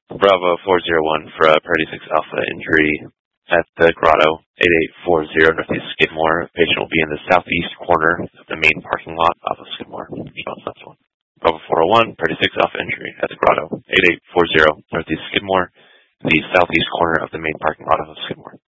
Bravo 401 for Party 6 Alpha injury at the Grotto, 8840 Northeast Skidmore. Patient will be in the southeast corner of the main parking lot off of Skidmore. Bravo 401, Party 6 Alpha injury at the Grotto, 8840 Northeast Skidmore, the southeast corner of the main parking lot off of Skidmore.